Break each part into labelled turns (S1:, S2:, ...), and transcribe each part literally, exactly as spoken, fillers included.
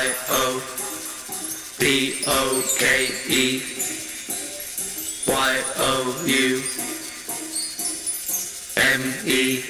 S1: Y O B O K E Y O U M E.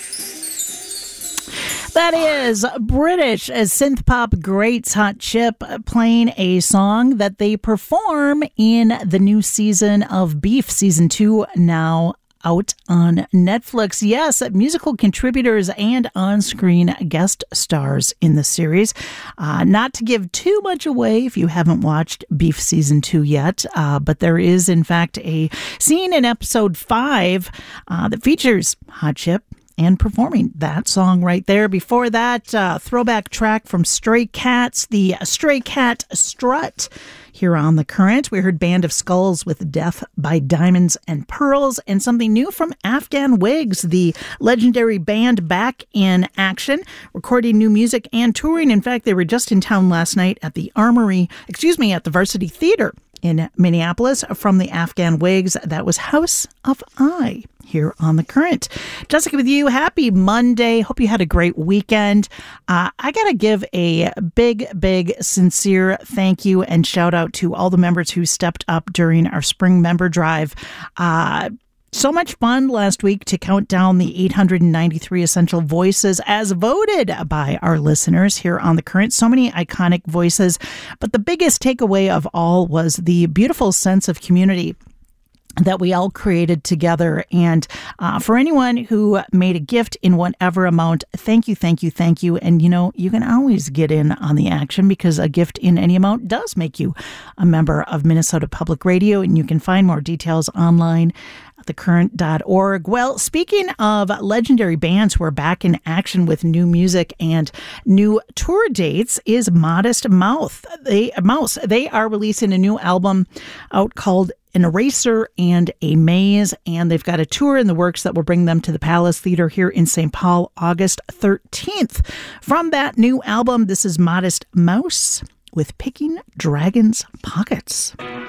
S2: That is British synth pop greats Hot Chip playing a song that they perform in the new season of Beef, season two, now out on Netflix. Yes, musical contributors and on-screen guest stars in the series. Uh, not to give too much away if you haven't watched Beef season two yet, uh, but there is in fact a scene in episode five uh, that features Hot Chip and performing that song right there. Before that, uh, throwback track from Stray Cats, the Stray Cat Strut. Here on The Current, we heard Band of Skulls with Death by Diamonds and Pearls, and something new from Afghan Wigs, the legendary band back in action, recording new music and touring. In fact, they were just in town last night at the Armory, excuse me, at the Varsity Theater in Minneapolis. From the Afghan Wigs, that was House of I here on The Current. Jessica with you. Happy Monday. Hope you had a great weekend. Uh, I got to give a big, big, sincere thank you and shout out to all the members who stepped up during our spring member drive. Uh, So much fun last week to count down the eight hundred ninety-three essential voices as voted by our listeners here on The Current. So many iconic voices, but the biggest takeaway of all was the beautiful sense of community that we all created together. And uh, for anyone who made a gift in whatever amount, thank you, thank you, thank you. And, you know, you can always get in on the action because a gift in any amount does make you a member of Minnesota Public Radio. And you can find more details online at the current dot org. Well, speaking of legendary bands who are back in action with new music and new tour dates is Modest Mouth. They, Mouse. They are releasing a new album out called An Eraser and a Maze, and they've got a tour in the works that will bring them to the Palace Theater here in Saint Paul August thirteenth. From that new album, this is Modest Mouse with Picking Dragons' Pockets.